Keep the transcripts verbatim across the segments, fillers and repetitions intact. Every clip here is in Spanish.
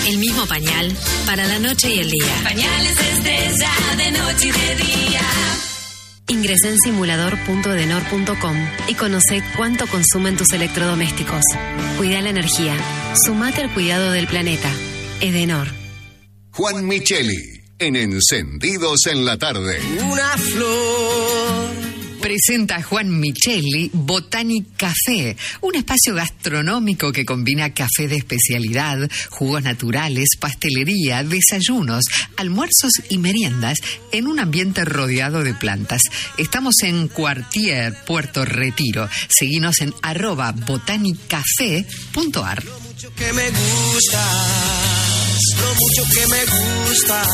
El mismo pañal para la noche y el día. Pañales Estrella de noche y de día. Ingresá en simulador punto edenor punto com y conoce cuánto consumen tus electrodomésticos. Cuida la energía. Sumate al cuidado del planeta. Edenor. Juan Micheli, en Encendidos en la Tarde. Una flor. Presenta Juan Micheli Botanic Café, un espacio gastronómico que combina café de especialidad, jugos naturales, pastelería, desayunos, almuerzos y meriendas en un ambiente rodeado de plantas. Estamos en Cuartier, Puerto Retiro. Seguinos en arroba botanicafé punto ar. Lo mucho que me gustas, lo mucho que me gustas.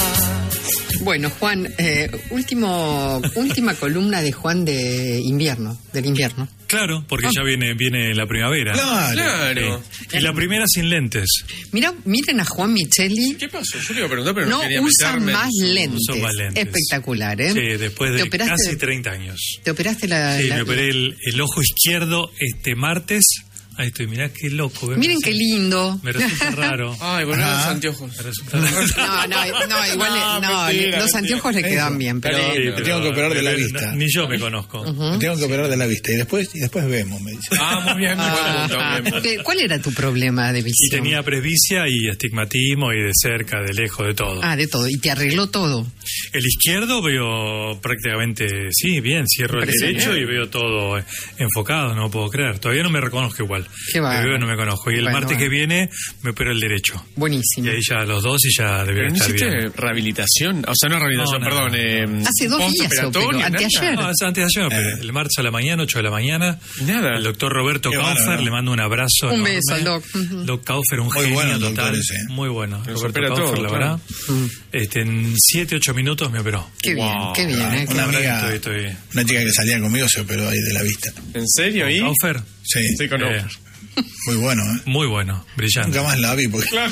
Bueno, Juan, eh, último, última columna de Juan de invierno, del invierno. Claro, porque Ah. ya viene viene la primavera. Claro. Claro. Sí. Y la primera sin lentes. Mira, miren a Juan Micheli. ¿Qué pasó? Yo le iba a preguntar, pero no, No quería usa meterme. más lentes. Usa más lentes. Espectacular, ¿eh? Sí, después ¿Te de operaste casi de- treinta años. ¿Te operaste la...? Sí, la- me operé el, el ojo izquierdo este martes. Ahí estoy, mirá qué loco. ¿ves? Miren Me qué resulta- lindo. Me resulta raro. Ay, volver a los anteojos. Me resulta raro. No, no, no, igual le- No, no, mentira, los mentira. anteojos le quedan bien, pero... Está Sí, lindo. Me tengo que operar de la pero vista. Ni yo me conozco. Me tengo que operar de la vista y después y después vemos, me dice. Ah, muy bien, muy buen punto. Ah, bien. ¿qué- ¿Cuál era tu problema de Y visión? tenía presbicia y astigmatismo y de cerca, de lejos, de todo. Ah, de todo. Y te arregló todo. El izquierdo veo prácticamente, sí, bien, cierro el Parece derecho bien. y veo todo eh, enfocado, no puedo creer. Todavía no me reconozco igual. Qué Me bárbaro. veo, no me conozco. Y el Bueno, martes bueno. que viene me opero el derecho. Buenísimo. Y ahí ya los dos y ya ¿Pero debería no estar hiciste bien. rehabilitación? O sea, no rehabilitación, No, no, perdón. no. Eh, Hace dos días se postoperatorio, operó, nada. anteayer. No, antes de ayer me operé. El martes a la mañana, ocho de la mañana. Nada. El doctor Roberto Qué Kaufer, bárbaro. le mando un abrazo. Un enorme. beso al doc. Ujú. Doc Kaufer, un Muy genio bueno el doctor total. ese, ¿eh? Muy bueno. Nos Roberto opera Kaufer, todo, la claro. verdad. Este, en siete, ocho minutos me operó. Qué bien, Wow. qué bien. ¿eh? Qué Una bien. amiga, Estoy, estoy... una chica que salía conmigo se operó ahí de la vista. ¿En serio? ¿Y? Kaufer, Sí, Sí, con eh, muy bueno, ¿eh? muy bueno, brillante. Nunca más la vi porque Claro.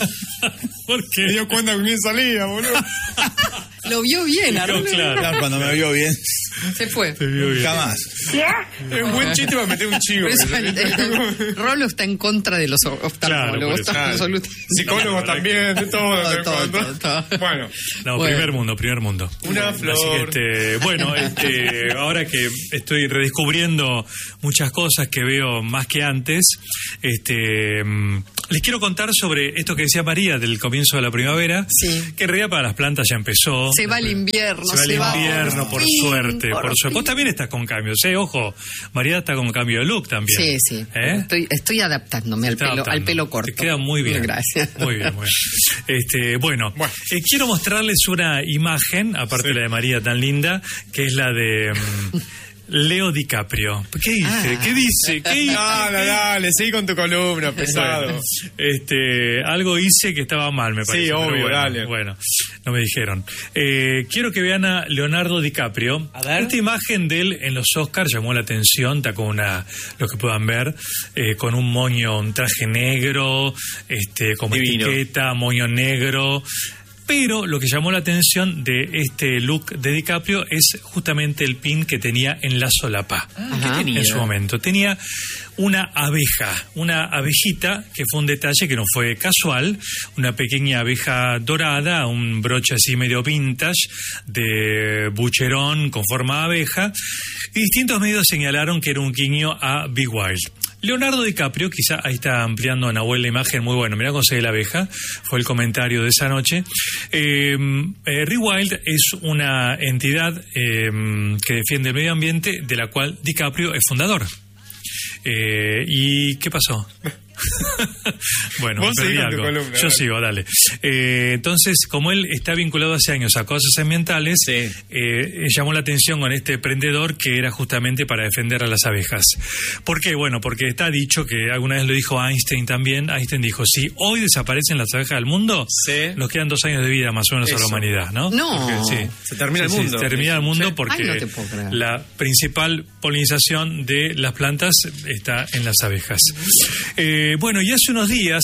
¿Por Me qué? dio cuenta con quién salía, boludo. Lo vio bien, No, Arturo. claro. claro, cuando me vio bien, Se fue. Te vio bien. nunca más. Es un buen chiste para meter un chivo. Por eso, el- el- Rolo está en contra de los Claro, por oftalmólogos. eso. está absoluto. Psicólogos también, de todo. de Todo, pronto. todo, todo. Bueno, No, Bueno. primer mundo, primer mundo. Una Así flor. que, este, bueno, este, ahora que estoy redescubriendo muchas cosas que veo más que antes, este, mm, les quiero contar sobre esto que decía María del comienzo de la primavera, Sí. que en realidad para las plantas ya empezó. Se va el invierno. Se va el invierno, por fin, suerte, por, fin. suerte. Vos también estás con cambios, ¿eh? Ojo, María está con cambio de look también. Sí, sí. ¿Eh? Estoy, estoy adaptándome al Está pelo, al adaptando. pelo corto. Te queda muy bien. Gracias. Muy bien, muy bien. Este, bueno, Bueno. eh, quiero mostrarles una imagen, aparte de la de María tan linda, que es la de mm, Leo DiCaprio. ¿Qué dice? Ah. ¿Qué dice? ¿Qué dice? Dale, dale, seguí con tu columna, pesado. Bueno, este, algo hice que estaba mal, me parece. Sí, pero obvio, bueno, dale. Bueno, no me dijeron. Eh, quiero que vean a Leonardo DiCaprio. A ver. Esta imagen de él en los Oscars llamó la atención, está con una, los que puedan ver, eh, con un moño, un traje negro, este, como Divino. etiqueta, moño negro. Pero lo que llamó la atención de este look de DiCaprio es justamente el pin que tenía en la solapa. Ajá. ¿Qué tenía? En su momento. Tenía una abeja, una abejita, que fue un detalle que no fue casual, una pequeña abeja dorada, un broche así medio vintage, de bucherón con forma de abeja, y distintos medios señalaron que era un guiño a Big Wild. Leonardo DiCaprio, quizá ahí está ampliando Nahuel la imagen, muy bueno, mirá cómo se ve la abeja, fue el comentario de esa noche. Eh, eh, Rewild es una entidad eh, que defiende el medio ambiente, de la cual DiCaprio es fundador. Eh, ¿Y qué pasó? Bueno, Vos me perdí seguí con tu algo. columna, Yo dale. sigo, dale. Eh, entonces, como él está vinculado hace años a cosas ambientales, Sí. eh, llamó la atención con este emprendedor que era justamente para defender a las abejas. ¿Por qué? Bueno, porque está dicho que alguna vez lo dijo Einstein también. Einstein dijo, si hoy desaparecen las abejas del mundo, Sí. nos quedan dos años de vida más o menos a la Eso. humanidad, ¿no? No. Porque, sí. Se termina Sí, el sí, mundo. se termina el mundo Sí. porque Ay, no te puedo creer. la principal polinización de las plantas está en las abejas. Eh, bueno, y hace unos días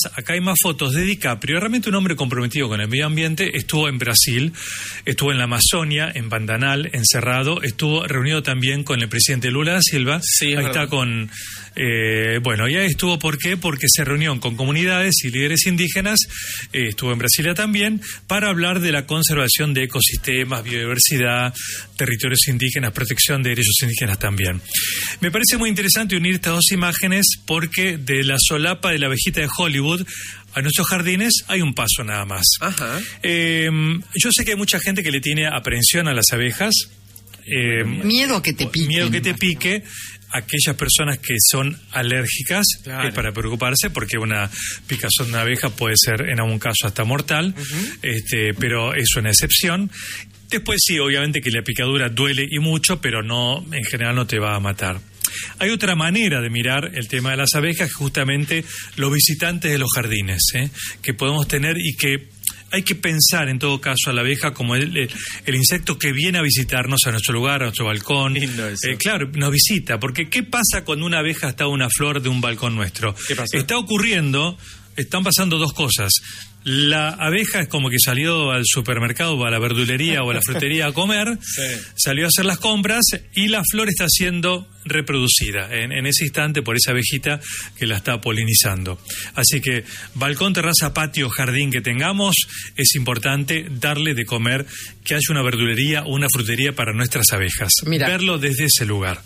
acá hay más fotos de DiCaprio, realmente un hombre comprometido con el medio ambiente. Estuvo en Brasil, estuvo en la Amazonia, en Pantanal, encerrado, estuvo reunido también con el presidente Lula da Silva. Sí, ahí está con... Eh, bueno, ya estuvo, ¿por qué? Porque se reunió con comunidades y líderes indígenas, eh, estuvo en Brasilia también, para hablar de la conservación de ecosistemas, biodiversidad, territorios indígenas, protección de derechos indígenas también. Me parece muy interesante unir estas dos imágenes porque de la solapa de la abejita de Hollywood a nuestros jardines hay un paso nada más. Ajá. Eh, yo sé que hay mucha gente que le tiene aprehensión a las abejas. Eh, Miedo que te pique. Miedo que te pique. Aquellas personas que son alérgicas, Claro. es para preocuparse, porque una picazón de una abeja puede ser en algún caso hasta mortal, uh-huh. este, pero es una excepción. Después sí, obviamente que la picadura duele y mucho, pero no, en general no te va a matar. Hay otra manera de mirar el tema de las abejas, que justamente los visitantes de los jardines, ¿eh? que podemos tener y que hay que pensar en todo caso a la abeja como el, el, el insecto que viene a visitarnos a nuestro lugar, a nuestro balcón. Lindo eso. Eh, claro, nos visita, porque ¿qué pasa cuando una abeja está a una flor de un balcón nuestro? ¿Qué pasa? Está ocurriendo, están pasando dos cosas. La abeja es como que salió al supermercado o a la verdulería o a la frutería a comer, Sí. salió a hacer las compras y la flor está siendo reproducida en, en ese instante por esa abejita que la está polinizando. Así que balcón, terraza, patio, jardín que tengamos, es importante darle de comer, que haya una verdulería o una frutería para nuestras abejas. Mira. Verlo desde ese lugar.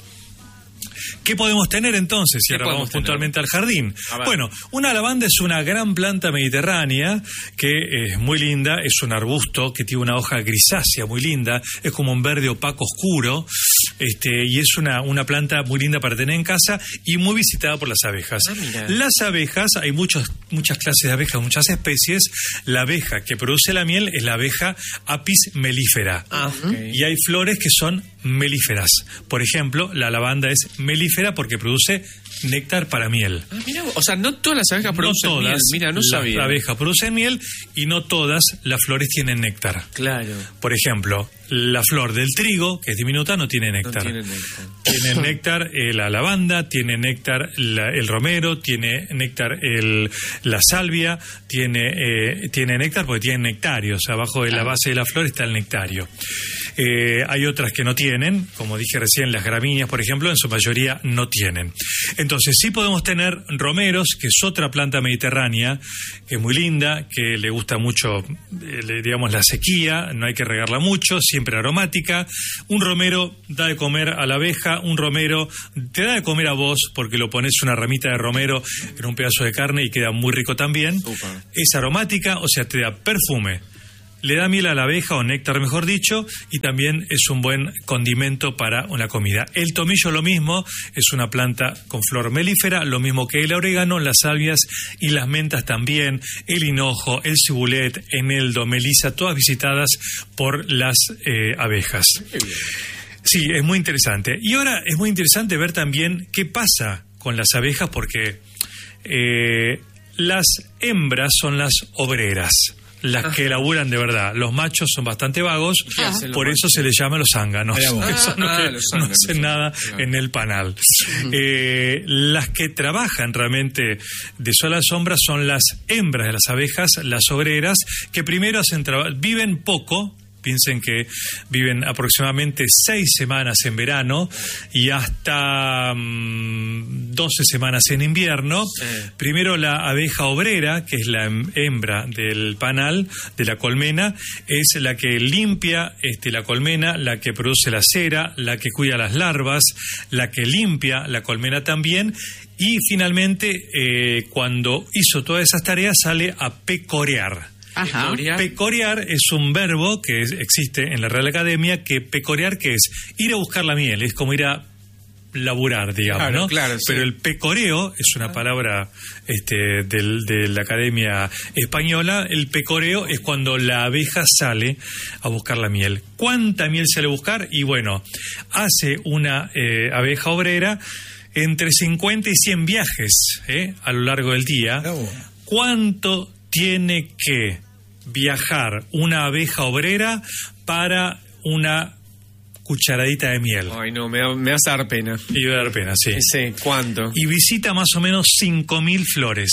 ¿Qué podemos tener entonces si ¿Qué ahora vamos podemos tener? puntualmente al jardín? A ver. Bueno, una lavanda es una gran planta mediterránea que es muy linda, es un arbusto que tiene una hoja grisácea muy linda, es como un verde opaco oscuro, este, y es una, una planta muy linda para tener en casa y muy visitada por las abejas. Ah, mira. Las abejas, hay muchos, muchas clases de abejas, muchas especies. La abeja que produce la miel es la abeja Apis mellifera. Ah, ok. Y hay flores que son melíferas. Por ejemplo, la lavanda es melífera porque produce néctar para miel. Ah, mira, o sea, no todas las abejas producen no todas miel. Mira, no las sabía. abejas producen miel y no todas las flores tienen néctar. Claro. Por ejemplo, la flor del trigo, que es diminuta, no tiene néctar. No tiene néctar. Tiene néctar eh, la lavanda, tiene néctar la, el romero, tiene néctar el, la salvia, tiene, eh, tiene néctar porque tiene nectarios. Abajo de la base de la flor está el nectario. Eh, hay otras que no tienen, como dije recién, las gramíneas, por ejemplo, en su mayoría no tienen. Entonces sí podemos tener romeros, que es otra planta mediterránea, que es muy linda, que le gusta mucho, eh, le, digamos, la sequía, no hay que regarla mucho, siempre aromática. Un romero da de comer a la abeja, un romero te da de comer a vos, porque lo pones una ramita de romero en un pedazo de carne y queda muy rico también. Upa. Es aromática, o sea, te da perfume. Le da miel a la abeja, o néctar mejor dicho, y también es un buen condimento para una comida. El tomillo lo mismo, es una planta con flor melífera, lo mismo que el orégano, las salvias y las mentas también, el hinojo, el cibulet, eneldo, melisa, todas visitadas por las eh, abejas. Sí, es muy interesante. Y ahora es muy interesante ver también qué pasa con las abejas, porque eh, las hembras son las obreras, las que laburan de verdad. Los machos son bastante vagos, ¿Qué hacen los por eso se les llama los zánganos, Mirá vos. que son los Ah, que ah, los no zánganos. hacen nada Claro. en el panal. Eh, las que trabajan realmente de sol a sombra son las hembras de las abejas, las obreras, que primero hacen traba- viven poco. Piensen que viven aproximadamente seis semanas en verano y hasta mm, doce semanas en invierno. Sí. Primero la abeja obrera, que es la hem- hembra del panal, de la colmena, es la que limpia este, la colmena, la que produce la cera, la que cuida las larvas, la que limpia la colmena también. Y finalmente, eh, cuando hizo todas esas tareas, sale a pecorear. Ajá. Pecorear. Pecorear es un verbo que es- existe en la Real Academia, que pecorear, que es ir a buscar la miel, es como ir a laburar, digamos, Claro, ¿no? claro, sí. Pero el pecoreo es una palabra este, del, de la Academia Española. El pecoreo es cuando la abeja sale a buscar la miel. ¿Cuánta miel sale a buscar? Y bueno, hace una eh, abeja obrera entre cincuenta y cien viajes ¿eh? a lo largo del día. Bravo. ¿Cuánto tiene que viajar una abeja obrera para una cucharadita de miel? Ay, no, me, da- me vas a dar pena. Y va a dar pena, sí. Sí, ¿cuánto? Y visita más o menos cinco mil flores.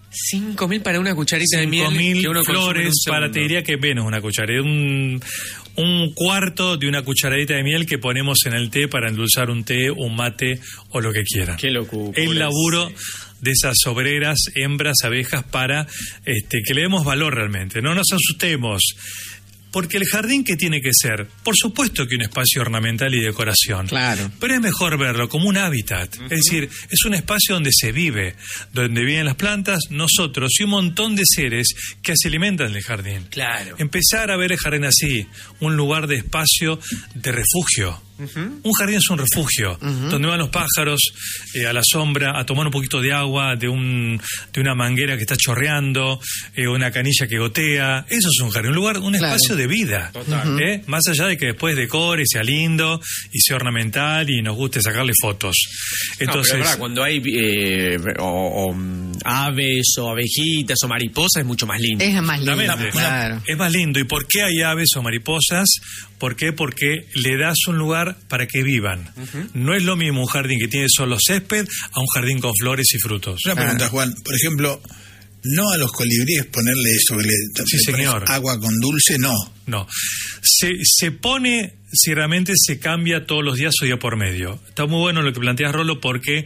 cinco mil para una cucharita de miel. cinco mil que uno consume en un flores para, segundo. te diría que menos una cucharita, un, un cuarto de una cucharadita de miel que ponemos en el té para endulzar un té, un mate o lo que quieran. Qué locura. El laburo de esas obreras, hembras, abejas, para este, que le demos valor realmente. No nos asustemos. Porque el jardín, ¿qué tiene que ser? Por supuesto que un espacio ornamental y decoración. Claro. Pero es mejor verlo como un hábitat. Uh-huh. Es decir, es un espacio donde se vive, donde viven las plantas, nosotros y un montón de seres que se alimentan del jardín. Claro. Empezar a ver el jardín así, un lugar de espacio de refugio. Uh-huh. Un jardín es un refugio, uh-huh. donde van los pájaros eh, a la sombra a tomar un poquito de agua de un de una manguera que está chorreando, eh, una canilla que gotea. Eso es un jardín, un lugar, un claro. espacio de vida. Total. ¿eh? Más allá de que después decore, sea lindo y sea ornamental y nos guste sacarle fotos. Entonces, no, pero es verdad, cuando hay eh, o, o, um, aves o abejitas o mariposas es mucho más lindo. Es más lindo, Exactamente. claro. Es más lindo. ¿Y por qué hay aves o mariposas? ¿Por qué? Porque le das un lugar para que vivan. Uh-huh. No es lo mismo un jardín que tiene solo césped a un jardín con flores y frutos. Una pregunta, Juan. Por ejemplo, no a los colibríes ponerle eso que le, sí, le señor. Agua con dulce, no. No. Se, se pone, si realmente se cambia todos los días o día por medio. Está muy bueno lo que planteas, Rolo, porque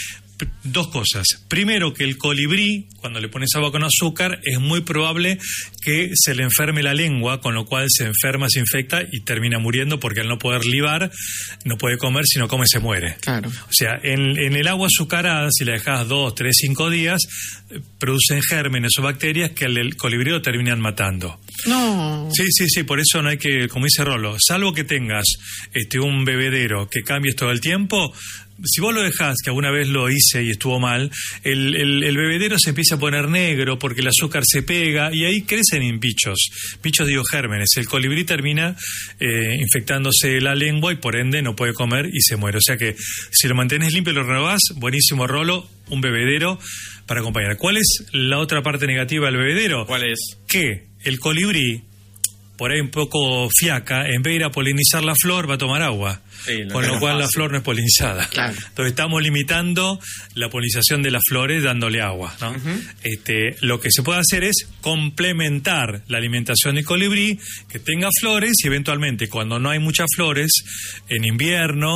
dos cosas. Primero, que el colibrí, cuando le pones agua con azúcar, es muy probable que se le enferme la lengua, con lo cual se enferma, se infecta y termina muriendo, porque al no poder libar, no puede comer, si no come se muere. Claro. O sea, en, en el agua azucarada, si la dejas dos, tres, cinco días, producen gérmenes o bacterias que al colibrí lo terminan matando. No. Sí, sí, sí, por eso no hay que, como dice Rolo, salvo que tengas este un bebedero que cambies todo el tiempo. Si vos lo dejás, que alguna vez lo hice y estuvo mal, el, el, el bebedero se empieza a poner negro porque el azúcar se pega y ahí crecen bichos, bichos digo gérmenes. El colibrí termina eh, infectándose la lengua y por ende no puede comer y se muere. O sea que si lo mantenés limpio y lo renovás, buenísimo, Rolo, un bebedero para acompañar. ¿Cuál es la otra parte negativa del bebedero? ¿Cuál es? Que el colibrí, por ahí un poco fiaca, en vez de ir a polinizar la flor, va a tomar agua. Sí, con lo cual fácil. La flor no es polinizada. Claro. Entonces estamos limitando la polinización de las flores dándole agua, ¿no? Uh-huh. Este, lo que se puede hacer es complementar la alimentación del colibrí, que tenga flores y eventualmente cuando no hay muchas flores, en invierno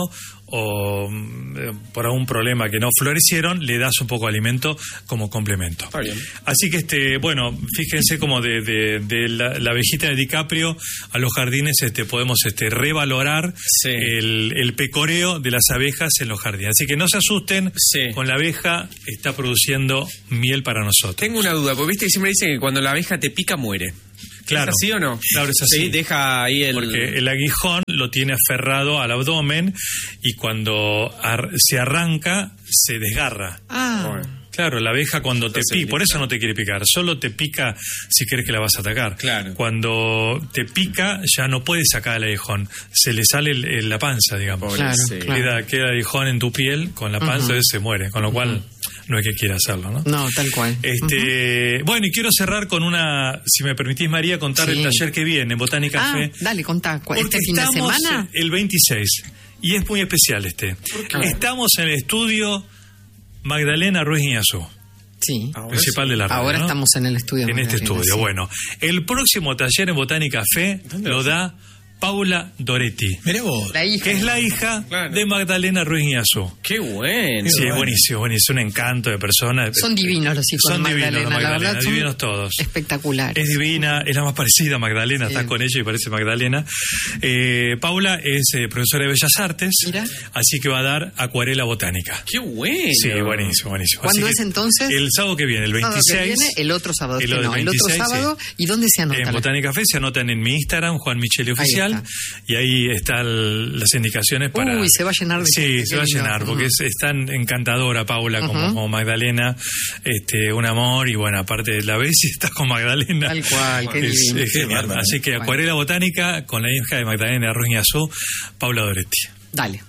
o eh, por algún problema que no florecieron, le das un poco de alimento como complemento. Está bien. Así que, este, bueno, fíjense como de, de, de la, la abejita de DiCaprio a los jardines este, podemos este, revalorar sí. el, el pecoreo de las abejas en los jardines. Así que no se asusten, sí. con la abeja está produciendo miel para nosotros. Tengo una duda, porque viste que siempre dicen que cuando la abeja te pica muere. Claro. ¿Es así o no? Claro, es así. Sí, deja ahí el... Porque el aguijón lo tiene aferrado al abdomen y cuando ar- se arranca, se desgarra. Ah. Bueno. Claro, la abeja cuando Entonces, te pica, por eso no te quiere picar, solo te pica si crees que la vas a atacar. Claro. Cuando te pica, ya no puedes sacar el aguijón, se le sale el, el, la panza, digamos. Claro, sí. claro. Queda, queda el aguijón en tu piel con la panza, uh-huh. y se muere, con lo cual... Uh-huh. No es que quiera hacerlo, ¿no? No, tal cual. Este, uh-huh. Bueno, y quiero cerrar con una, si me permitís, María, contar sí. el taller que viene en Botánica ah, Café. Dale, contá. ¿Este fin de estamos semana? El veintiséis. Y es muy especial este. Estamos en el estudio Magdalena Ruiz Iñazú. Sí. Principal de la radio, Ahora ¿no? estamos en el estudio. En Magdalena, este estudio, sí. Bueno. El próximo taller en Botánica Café lo da Paula Doretti. Mirá vos. La hija. Que es la hija claro. de Magdalena Ruiz Iñazú. ¡Qué bueno! Sí, es buenísimo, buenísimo. Un encanto de personas. Son divinos los hijos son de Magdalena. Divinos, Magdalena, la verdad, son divinos todos. Espectaculares. Es divina, es la más parecida a Magdalena. Sí. Estás con ella y parece Magdalena. Eh, Paula es eh, profesora de Bellas Artes. Mira. Así que va a dar acuarela botánica. ¡Qué bueno! Sí, buenísimo, buenísimo. ¿Cuándo así es entonces? El sábado que viene, el veintiséis. El sábado que viene, el otro sábado. El, que no, el otro sábado. Sí. ¿Y dónde se anotan? En Botánica Café se anotan en mi Instagram, Juan Micheli Oficial. Y ahí Ahí están las indicaciones para... Uy, se va a llenar de Sí, gente, se va a llenar, porque uh-huh. es, es tan encantadora Paula como, uh-huh. como Magdalena, este, un amor, y bueno, aparte la ves y estás con Magdalena. Tal cual, qué es, divino. es genial. Bárbaro. Así que acuarela bueno. botánica con la hija de Magdalena Ruiz Iñazú, Paula Doretti. Dale.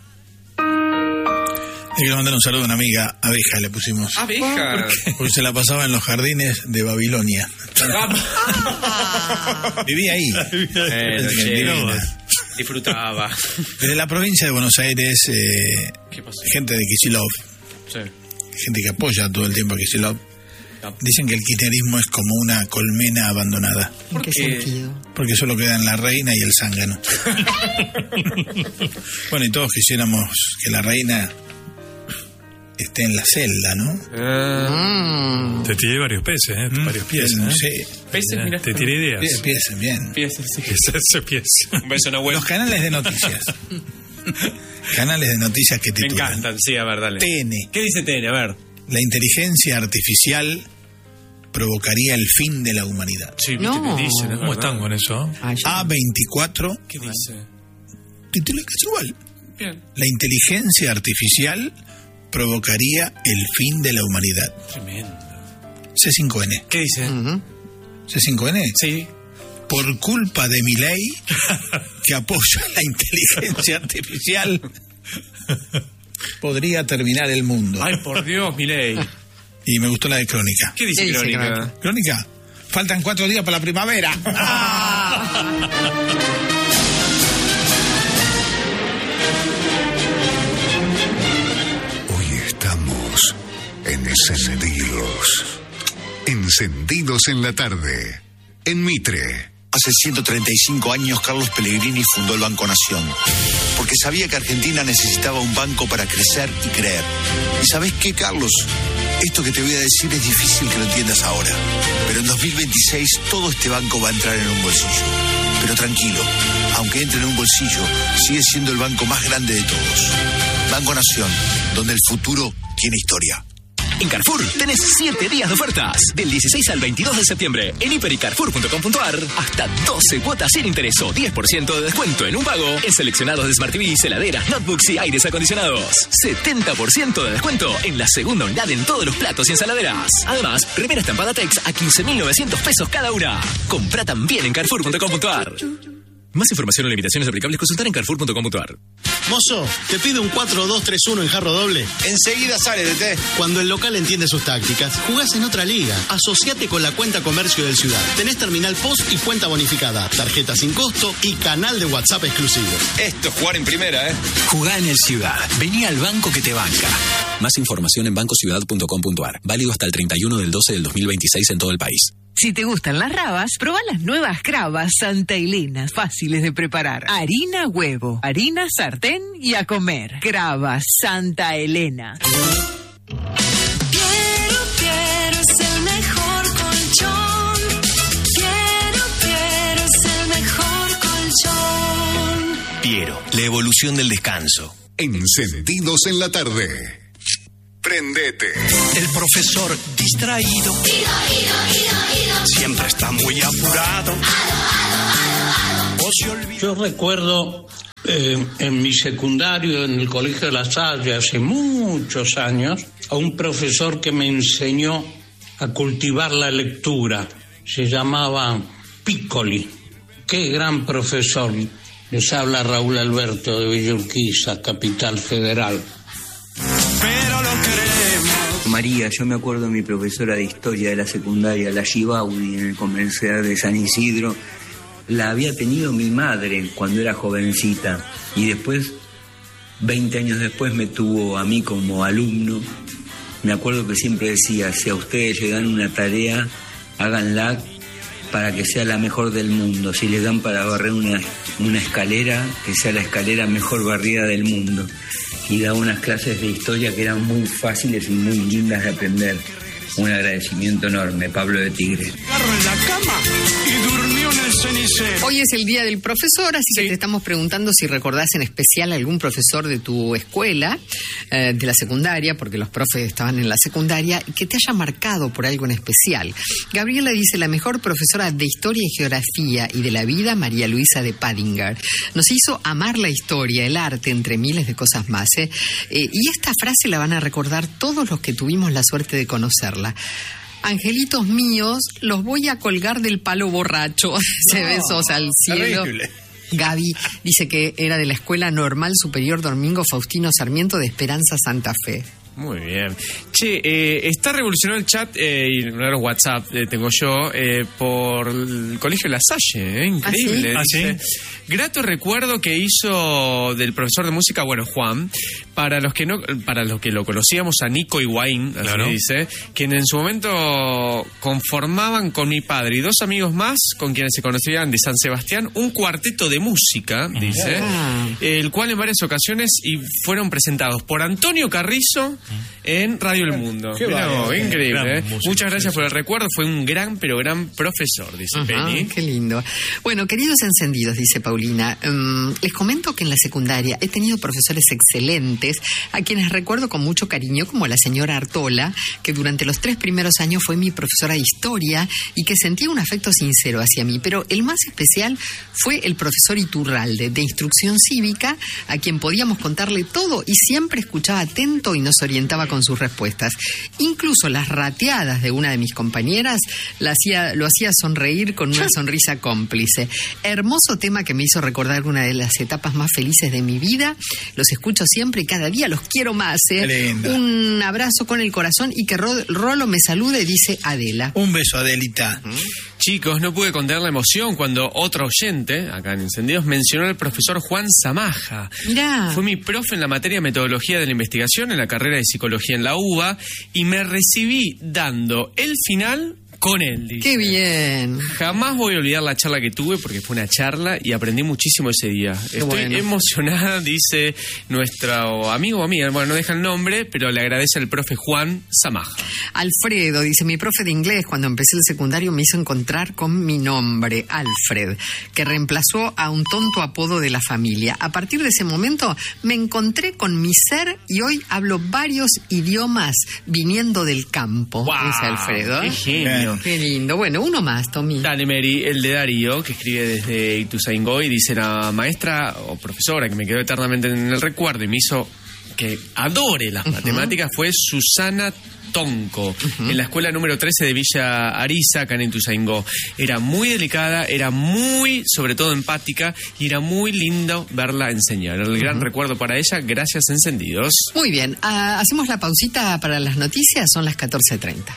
Quiero mandar un saludo a una amiga, Abeja, le pusimos. Abeja. ¿Por Porque se la pasaba en los jardines de Babilonia. Vivía ahí. Eh, disfrutaba. Desde la provincia de Buenos Aires, eh, ¿Qué pasó? gente de Kicillof, sí. gente que apoya todo el tiempo a Kicillof, Dicen que el kirchnerismo es como una colmena abandonada. ¿En qué qué? sentido? Porque solo quedan la reina y el zángano. Bueno, y todos quisiéramos que la reina esté en la celda, ¿no? Ah, Mm. Te tiré varios peces, ¿eh? Mm, varios pies, ¿eh? Sí. peces, mira. Te tiré ideas. Pie- Piensen bien. Pies, sí. Ese pies. Un beso, Nahuel. Los canales de noticias. Canales de noticias que Me titulan. encantan, sí, a ver, dale. T N. ¿Qué dice T N? A ver. La inteligencia artificial provocaría el fin de la humanidad. Sí, viste No. que dicen, es ¿Cómo verdad. están con eso? Ay, yo- A veinticuatro ¿Qué dice? titula casual. Bien. La inteligencia artificial provocaría el fin de la humanidad. Tremendo. C cinco N. ¿Qué dice? Ujú. C cinco N. Sí. Por culpa de mi ley que apoya la inteligencia artificial, podría terminar el mundo. Ay, por Dios, Milei. Y me gustó la de Crónica. ¿Qué dice ¿Qué dice Crónica? Crónica? Crónica, faltan cuatro días para la primavera. Hoy estamos encendidos. Encendidos en la tarde. En Mitre. Hace ciento treinta y cinco años Carlos Pellegrini fundó el Banco Nación, porque sabía que Argentina necesitaba un banco para crecer y creer. ¿Y sabés qué, Carlos? Esto que te voy a decir es difícil que lo entiendas ahora, pero en dos mil veintiséis todo este banco va a entrar en un bolsillo. Pero tranquilo, aunque entre en un bolsillo, sigue siendo el banco más grande de todos. Banco Nación, donde el futuro tiene historia. En Carrefour tenés siete días de ofertas. Del dieciséis al veintidós de septiembre. En hiper y carrefour punto com punto a r. Hasta doce cuotas sin interés o diez por ciento de descuento en un pago. En seleccionados de Smart T Vs, heladeras, notebooks y aires acondicionados. setenta por ciento de descuento en la segunda unidad en todos los platos y ensaladeras. Además, remera estampada Tex a quince mil novecientos pesos cada una. Comprá también en carrefour punto com punto a r. Más información o limitaciones aplicables consultar en carrefour punto com punto a r. Mozo, te pido un cuatro dos tres uno en jarro doble. Enseguida sale de té. Cuando el local entiende sus tácticas, jugás en otra liga. Asociate con la cuenta comercio del Ciudad. Tenés terminal post y cuenta bonificada, tarjeta sin costo y canal de WhatsApp exclusivo. Esto es jugar en primera, ¿eh? Jugá en el Ciudad. Vení al banco que te banca. Más información en banco ciudad punto com punto a r. Válido hasta el treinta y uno del doce del dos mil veintiséis en todo el país. Si te gustan las rabas, probá las nuevas Cravas Santa Elena, fáciles de preparar. Harina, huevo, harina, sartén y a comer. Cravas Santa Elena. Quiero, quiero ser el mejor colchón. Quiero, quiero ser el mejor colchón. Piero, la evolución del descanso. Encendidos en la tarde. Prendete. El profesor distraído siempre está muy apurado. O se olvida. Yo recuerdo eh, en mi secundario, en el Colegio de La Salle, hace muchos años, a un profesor que me enseñó a cultivar la lectura. Se llamaba Piccoli. Qué gran profesor. Les habla Raúl Alberto de Villa Urquiza, Capital Federal. Pero lo queremos. María, yo me acuerdo de mi profesora de historia de la secundaria, la Gibaudi, en el comercial de San Isidro. La había tenido mi madre cuando era jovencita y después, veinte años después, me tuvo a mí como alumno. Me acuerdo que siempre decía, si a ustedes le dan una tarea, háganla para que sea la mejor del mundo. Si les dan para barrer una, una escalera, que sea la escalera mejor barrida del mundo. Y daba unas clases de historia que eran muy fáciles y muy lindas de aprender. Un agradecimiento enorme, Pablo de Tigre. Agarró en la cama y durmió en el cenicero. Hoy es el día del profesor, así que te estamos preguntando si recordás en especial algún profesor de tu escuela, eh, de la secundaria, porque los profes estaban en la secundaria, que te haya marcado por algo en especial. Gabriela dice, la mejor profesora de historia y geografía y de la vida, María Luisa de Padinger. Nos hizo amar la historia, el arte, entre miles de cosas más. ¿eh? Eh, y esta frase la van a recordar todos los que tuvimos la suerte de conocerla. Angelitos míos, los voy a colgar del palo borracho. Se besos al cielo. Terrible. Gaby dice que era de la Escuela Normal Superior Domingo Faustino Sarmiento de Esperanza Santa Fe. Muy bien. Che, eh, está revolucionado el chat eh, y los WhatsApp eh, tengo yo eh, por el Colegio La Salle, eh, increíble. ¿Ah, sí? Dice, ¿Ah, sí? Grato recuerdo que hizo del profesor de música, bueno, Juan, para los que no, para los que lo conocíamos a Nico Higuaín, así claro. dice, quien en su momento conformaban con mi padre y dos amigos más con quienes se conocían de San Sebastián un cuarteto de música, dice, Ah. el cual en varias ocasiones y fueron presentados por Antonio Carrizo en Radio El Mundo. Qué Mirá vos, vale. increíble. Gran ¿eh? músico, Muchas gracias sí, por sí. el recuerdo, fue un gran, pero gran profesor, dice Ajá, Penny. qué lindo. Bueno, queridos encendidos, dice Paulina, um, les comento que en la secundaria he tenido profesores excelentes a quienes recuerdo con mucho cariño, como la señora Artola, que durante los tres primeros años fue mi profesora de historia y que sentía un afecto sincero hacia mí, pero el más especial fue el profesor Iturralde, de instrucción cívica, a quien podíamos contarle todo y siempre escuchaba atento y nos orientaba con sus respuestas. Incluso las rateadas de una de mis compañeras la hacía, lo hacía sonreír con una sonrisa cómplice. Hermoso tema que me hizo recordar una de las etapas más felices de mi vida. Los escucho siempre y cada día los quiero más. ¿eh? Linda. Un abrazo con el corazón y que Ro- Rolo me salude, dice Adela. Un beso, Adelita. Chicos, no pude contener la emoción cuando otro oyente, acá en Encendidos, mencionó al profesor Juan Zamaja. Mirá. Fue mi profe en la materia de metodología de la investigación en la carrera de psicología en la U B A y me recibí dando el final con él, dice. ¡Qué bien! Jamás voy a olvidar la charla que tuve porque fue una charla y aprendí muchísimo ese día. Qué Estoy bueno. emocionada, dice nuestro amigo o amiga, bueno, no deja el nombre, pero le agradece al profe Juan Zamaja. Alfredo dice, mi profe de inglés cuando empecé el secundario me hizo encontrar con mi nombre, Alfred, que reemplazó a un tonto apodo de la familia. A partir de ese momento me encontré con mi ser y hoy hablo varios idiomas viniendo del campo, Wow, dice Alfredo. ¡Qué genio! Qué lindo. Bueno, uno más, Tommy. Dale, Mary, el de Darío, que escribe desde Ituzaingó, dice, la maestra o profesora que me quedó eternamente en el recuerdo y me hizo que adore las uh-huh. matemáticas fue Susana Tonco, uh-huh. en la escuela número trece de Villa Ariza, acá en Ituzaingó. Era muy delicada, era muy, sobre todo, empática y era muy lindo verla enseñar. El gran uh-huh. recuerdo para ella, gracias, encendidos. Muy bien, uh, hacemos la pausita para las noticias, son las catorce treinta.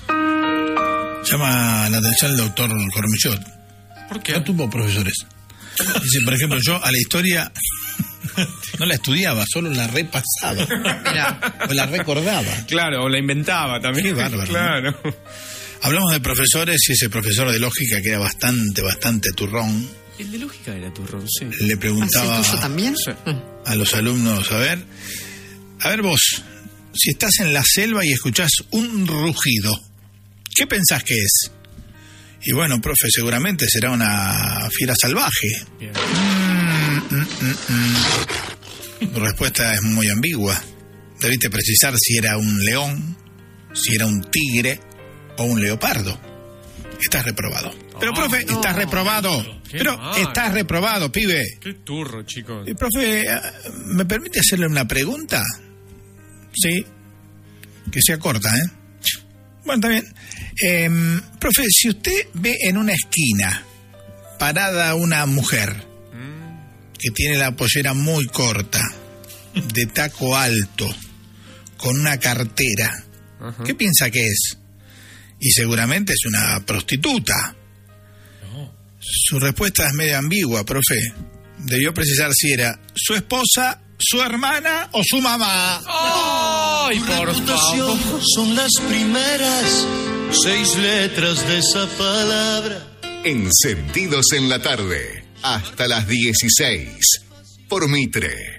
Llama la atención el doctor Cormillot. ¿Por qué? No tuvo profesores. Dice, por ejemplo, yo a la historia no la estudiaba, solo la repasaba. Mira. O la recordaba. Claro, o la inventaba también. Qué bárbaro. Claro. ¿No? Hablamos de profesores y ese profesor de lógica que era bastante, bastante turrón. El de lógica era turrón, sí. Le preguntaba ¿Ah, sí, tuyo también? Sí. a los alumnos, a ver, a ver vos, si estás en la selva y escuchás un rugido, ¿qué pensás que es? Y bueno, profe, seguramente será una fiera salvaje. Mm, mm, mm, mm. Tu respuesta es muy ambigua. Debiste precisar si era un león, si era un tigre o un leopardo. Estás reprobado. Pero, profe, no. estás reprobado. Qué Pero mal. estás reprobado, pibe. Qué turro, chicos. Eh, profe, ¿me permite hacerle una pregunta? Sí. Que sea corta, ¿eh? Bueno, está bien. Eh, profe, si usted ve en una esquina parada una mujer que tiene la pollera muy corta, de taco alto, con una cartera, Ajá. ¿qué piensa que es? Y seguramente es una prostituta. No. Su respuesta es medio ambigua, profe. Debió precisar si era su esposa, su hermana o su mamá. ¡Ay, por favor! Son las primeras seis letras de esa palabra. Encendidos en la tarde, hasta las dieciséis, por Mitre.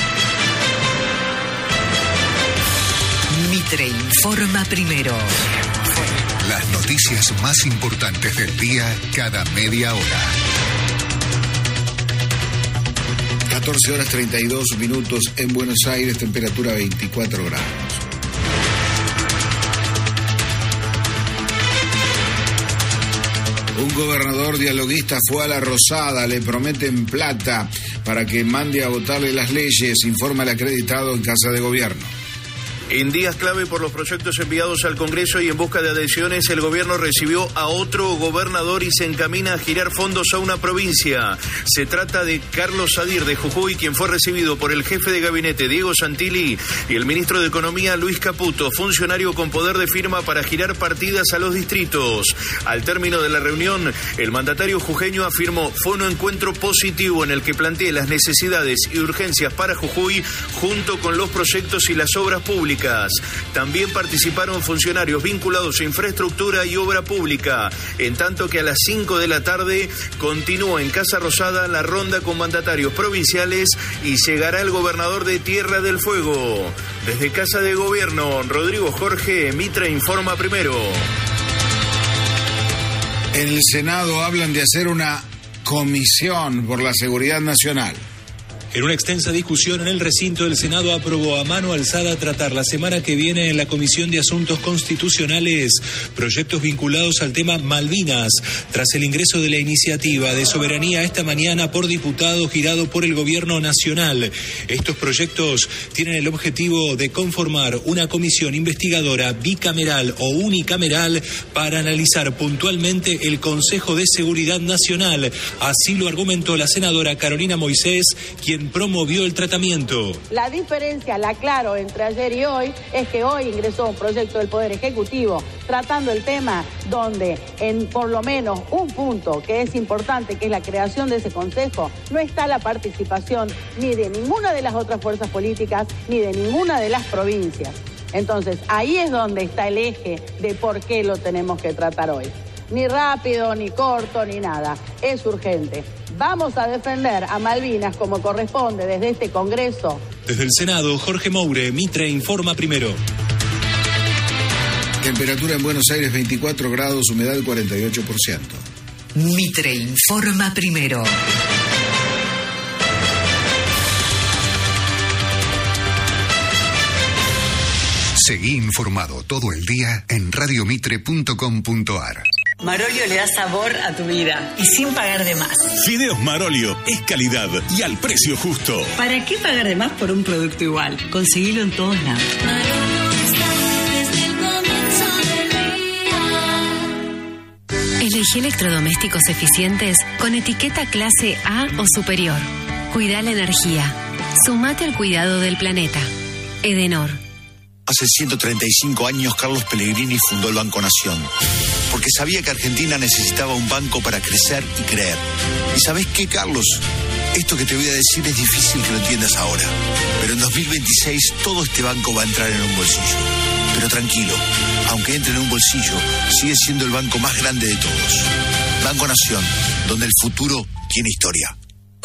Mitre informa primero. Las noticias más importantes del día cada media hora. catorce horas treinta y dos minutos en Buenos Aires, temperatura veinticuatro grados. Un gobernador dialoguista fue a La Rosada, le prometen plata para que mande a votarle las leyes, informa el acreditado en Casa de Gobierno. En días clave por los proyectos enviados al Congreso y en busca de adhesiones, el gobierno recibió a otro gobernador y se encamina a girar fondos a una provincia. Se trata de Carlos Sadir de Jujuy, quien fue recibido por el jefe de gabinete Diego Santilli y el ministro de Economía Luis Caputo, funcionario con poder de firma para girar partidas a los distritos. Al término de la reunión, el mandatario jujeño afirmó fue un encuentro positivo en el que planteé las necesidades y urgencias para Jujuy junto con los proyectos y las obras públicas. También participaron funcionarios vinculados a infraestructura y obra pública, en tanto que a las cinco de la tarde continúa en Casa Rosada la ronda con mandatarios provinciales y llegará el gobernador de Tierra del Fuego. Desde Casa de Gobierno, Rodrigo Jorge, Mitre informa primero. En el Senado hablan de hacer una comisión por la seguridad nacional. En una extensa discusión en el recinto, el Senado aprobó a mano alzada tratar la semana que viene en la Comisión de Asuntos Constitucionales proyectos vinculados al tema Malvinas, tras el ingreso de la iniciativa de soberanía esta mañana por diputado girado por el Gobierno Nacional. Estos proyectos tienen el objetivo de conformar una comisión investigadora bicameral o unicameral para analizar puntualmente el Consejo de Seguridad Nacional. Así lo argumentó la senadora Carolina Moisés, quien promovió el tratamiento. La diferencia, la aclaro, entre ayer y hoy es que hoy ingresó un proyecto del Poder Ejecutivo tratando el tema donde en por lo menos un punto que es importante, que es la creación de ese consejo, no está la participación ni de ninguna de las otras fuerzas políticas ni de ninguna de las provincias. Entonces, ahí es donde está el eje de por qué lo tenemos que tratar hoy. Ni rápido, ni corto, ni nada. Es urgente. Vamos a defender a Malvinas como corresponde desde este Congreso. Desde el Senado, Jorge Moure, Mitre informa primero. Temperatura en Buenos Aires veinticuatro grados, humedad cuarenta y ocho por ciento. Mitre informa primero. Seguí informado todo el día en radiomitre punto com punto ar. Marolio le da sabor a tu vida y sin pagar de más. Fideos Marolio es calidad y al precio justo. ¿Para qué pagar de más por un producto igual? Conseguilo en todos lados. Elegí electrodomésticos eficientes con etiqueta clase A o superior. Cuida la energía. Sumate al cuidado del planeta. Edenor. Hace ciento treinta y cinco años Carlos Pellegrini fundó el Banco Nación, porque sabía que Argentina necesitaba un banco para crecer y creer. ¿Y sabés qué, Carlos? Esto que te voy a decir es difícil que lo entiendas ahora, pero en dos mil veintiséis todo este banco va a entrar en un bolsillo. Pero tranquilo, aunque entre en un bolsillo, sigue siendo el banco más grande de todos. Banco Nación, donde el futuro tiene historia.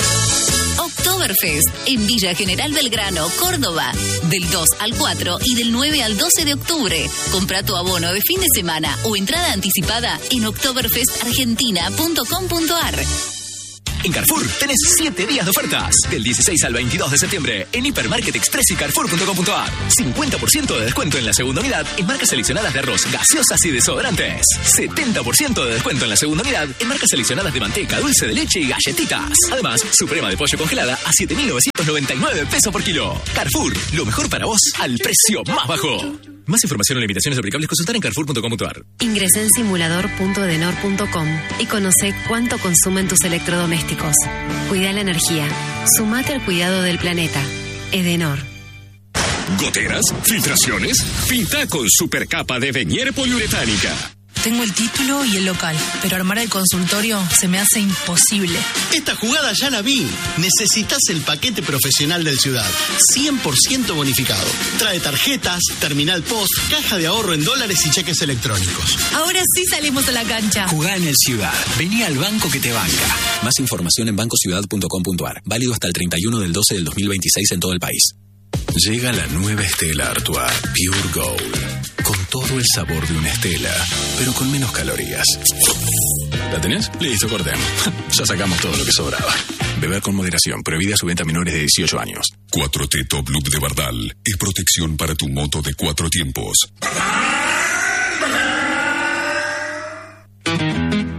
Oktoberfest en Villa General Belgrano, Córdoba, del dos al cuatro y del nueve al doce de octubre. Compra tu abono de fin de semana o entrada anticipada en oktoberfest argentina punto com punto ar. En Carrefour tenés siete días de ofertas. Del dieciséis al veintidós de septiembre en Hipermarket Express y Carrefour punto com punto ar. cincuenta por ciento de descuento en la segunda unidad en marcas seleccionadas de arroz, gaseosas y desodorantes. setenta por ciento de descuento en la segunda unidad en marcas seleccionadas de manteca, dulce de leche y galletitas. Además, suprema de pollo congelada a siete mil novecientos noventa y nueve pesos por kilo. Carrefour, lo mejor para vos al precio más bajo. Más información o limitaciones aplicables consultar en carrefour punto com punto ar. Ingresa en simulador punto edenor punto com y conoce cuánto consumen tus electrodomésticos. Cuida la energía. Sumate al cuidado del planeta. Edenor. ¿Goteras? ¿Filtraciones? Pinta con supercapa de Venier poliuretánica. Tengo el título y el local, pero armar el consultorio se me hace imposible. Esta jugada ya la vi. Necesitas el paquete profesional del Ciudad. cien por ciento bonificado. Trae tarjetas, terminal post, caja de ahorro en dólares y cheques electrónicos. Ahora sí salimos a la cancha. Jugá en el Ciudad. Vení al banco que te banca. Más información en banco ciudad punto com punto ar. Válido hasta el treinta y uno del doce del dos mil veintiséis en todo el país. Llega la nueva Stella Artois Pure Gold. Con todo el sabor de una Stella, pero con menos calorías. ¿La tenés? Listo, cortemos. Ya sacamos todo lo que sobraba. Beber con moderación. Prohibida su venta a menores de dieciocho años. cuatro T Top Loop de Bardal es protección para tu moto de cuatro tiempos.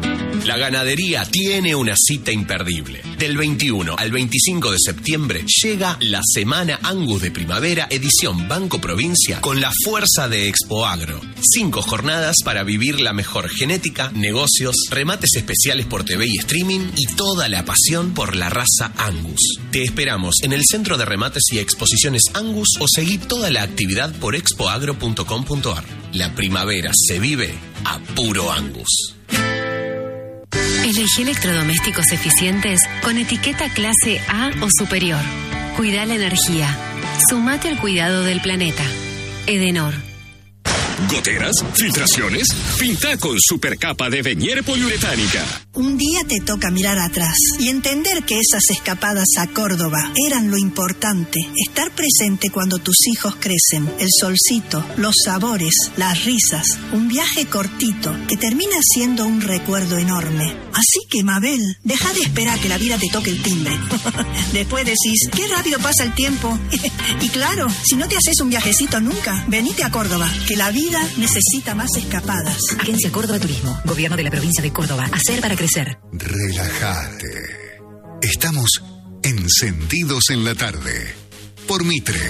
La ganadería tiene una cita imperdible. Del veintiuno al veinticinco de septiembre llega la Semana Angus de Primavera, edición Banco Provincia, con la fuerza de Expo Agro. Cinco jornadas para vivir la mejor genética, negocios, remates especiales por T V y streaming y toda la pasión por la raza Angus. Te esperamos en el Centro de Remates y Exposiciones Angus o seguí toda la actividad por expoagro punto com punto ar. La primavera se vive a puro Angus. Elegí electrodomésticos eficientes con etiqueta clase A o superior. Cuida la energía. Sumate al cuidado del planeta. Edenor. ¿Goteras? ¿Filtraciones? Pinta con supercapa de Venier poliuretánica. Un día te toca mirar atrás y entender que esas escapadas a Córdoba eran lo importante. Estar presente cuando tus hijos crecen, el solcito, los sabores, las risas. Un viaje cortito que termina siendo un recuerdo enorme. Así que, Mabel, deja de esperar que la vida te toque el timbre. Después decís, qué rápido pasa el tiempo. Y claro, si no te haces un viajecito nunca, venite a Córdoba, que la vida necesita más escapadas. Agencia Córdoba Turismo, Gobierno de la Provincia de Córdoba. Hacer para crecer. Relájate. Estamos encendidos en la tarde. Por Mitre.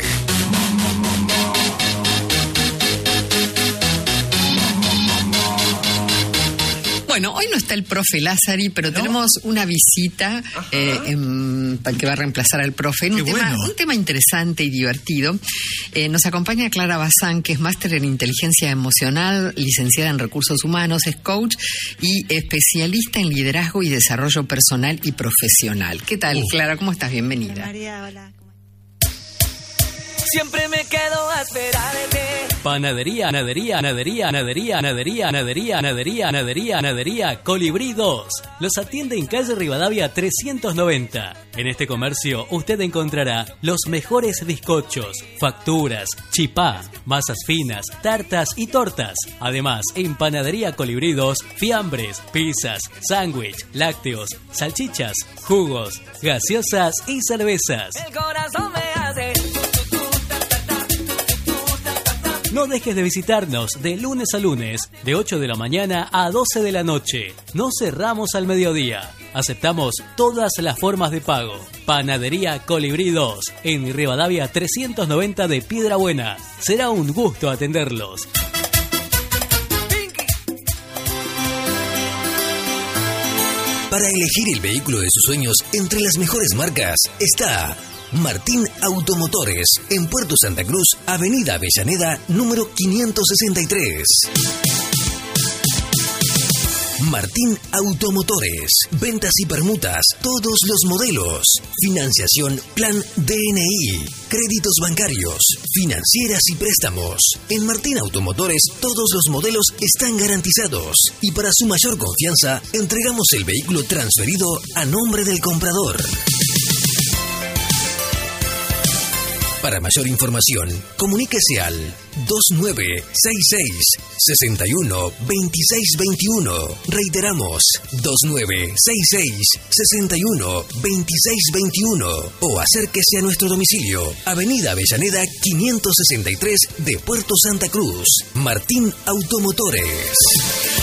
Bueno, hoy no está el profe Lázari, pero ¿no? Tenemos una visita eh, en, que va a reemplazar al profe en un tema, bueno. un tema interesante y divertido. Eh, nos acompaña Clara Bazán, que es máster en inteligencia emocional, licenciada en recursos humanos, es coach y especialista en liderazgo y desarrollo personal y profesional. ¿Qué tal, uh. Clara? ¿Cómo estás? Bienvenida. María, hola. Siempre me quedo a esperarte. Panadería, panadería, panadería, panadería, panadería, panadería, panadería, panadería, panadería, Colibrí dos. Los atiende en calle Rivadavia trescientos noventa. En este comercio usted encontrará los mejores bizcochos, facturas, chipá, masas finas, tartas y tortas. Además, en Panadería Colibrí dos, fiambres, pizzas, sándwich, lácteos, salchichas, jugos, gaseosas y cervezas. El corazón me hace... No dejes de visitarnos de lunes a lunes, de ocho de la mañana a doce de la noche. No cerramos al mediodía. Aceptamos todas las formas de pago. Panadería Colibrí dos, en Rivadavia trescientos noventa de Piedra Buena. Será un gusto atenderlos. Para elegir el vehículo de sus sueños entre las mejores marcas está Martín Automotores, en Puerto Santa Cruz, Avenida Avellaneda, número quinientos sesenta y tres. Martín Automotores, ventas y permutas, todos los modelos, financiación, plan D N I, créditos bancarios, financieras y préstamos. En Martín Automotores todos los modelos están garantizados y para su mayor confianza entregamos el vehículo transferido a nombre del comprador. Para mayor información, comuníquese al dos nueve seis seis, seis uno, dos seis dos uno. Reiteramos, dos nueve seis seis, seis uno, dos seis dos uno. O acérquese a nuestro domicilio, Avenida Avellaneda quinientos sesenta y tres de Puerto Santa Cruz. Martín Automotores.